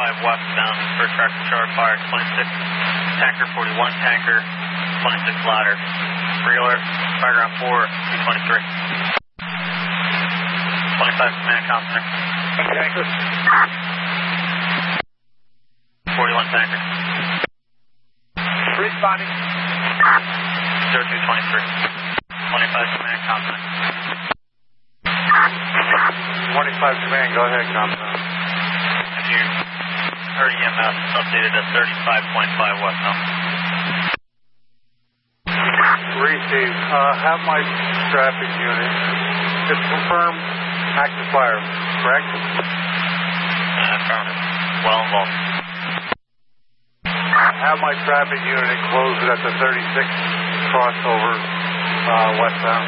westbound for tractor trailer fire 26, tanker 41, tanker 26 ladder. Reeler, fireground 4, 223. 25 command constant. Tanker. 41 tanker. Responding. 0223. 25 command constant. 25 command, go ahead, Compton. If you heard EMS, updated at 35.5 westbound. Receive. Have my traffic unit. Just confirm active fire, correct? Affirmative. Well involved. Have my traffic unit close it at the 36 crossover westbound.